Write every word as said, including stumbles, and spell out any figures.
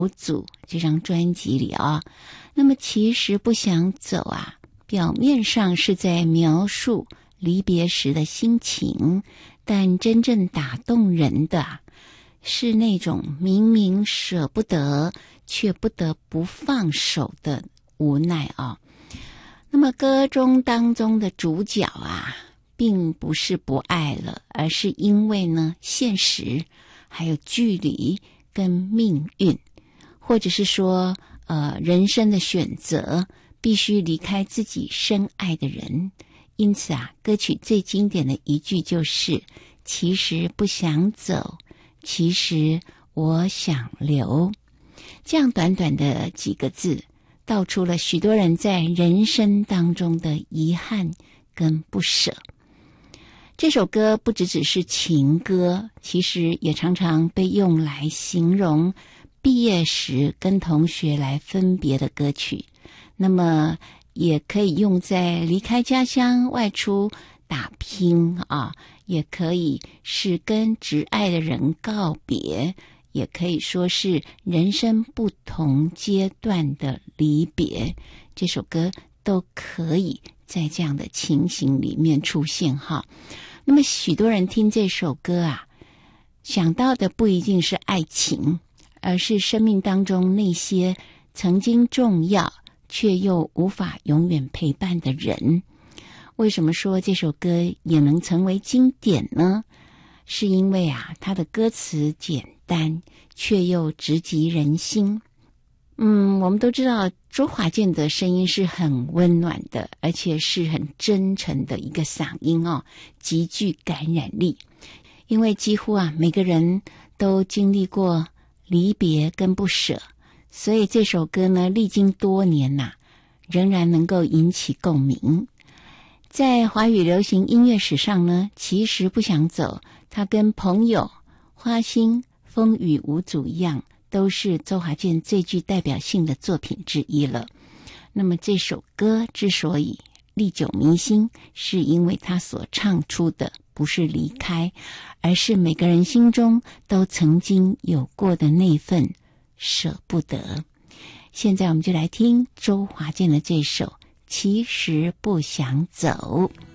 五组这张专辑里啊。那么其实不想走啊，表面上是在描述离别时的心情，但真正打动人的啊，是那种明明舍不得却不得不放手的无奈啊。那么歌中当中的主角啊，并不是不爱了，而是因为呢现实还有距离跟命运，或者是说呃人生的选择必须离开自己深爱的人。因此啊，歌曲最经典的一句就是其实不想走，其实我想留。这样短短的几个字道出了许多人在人生当中的遗憾跟不舍。这首歌不只只是情歌，其实也常常被用来形容毕业时跟同学来分别的歌曲。那么也可以用在离开家乡外出打拼啊，也可以是跟挚爱的人告别，也可以说是人生不同阶段的离别。这首歌都可以在这样的情形里面出现哈。那么许多人听这首歌啊，想到的不一定是爱情，而是生命当中那些曾经重要却又无法永远陪伴的人。为什么说这首歌也能成为经典呢？是因为啊，它的歌词简单却又直击人心。嗯，我们都知道周华健的声音是很温暖的，而且是很真诚的一个嗓音哦，极具感染力。因为几乎啊每个人都经历过离别跟不舍，所以这首歌呢，历经多年呐、啊，仍然能够引起共鸣。在华语流行音乐史上呢，其实不想走，他跟朋友、花心、风雨无阻一样，都是周华健最具代表性的作品之一了。那么这首歌之所以历久弥新，是因为他所唱出的不是离开，而是每个人心中都曾经有过的那份舍不得。现在我们就来听周华健的这首《其实不想走》。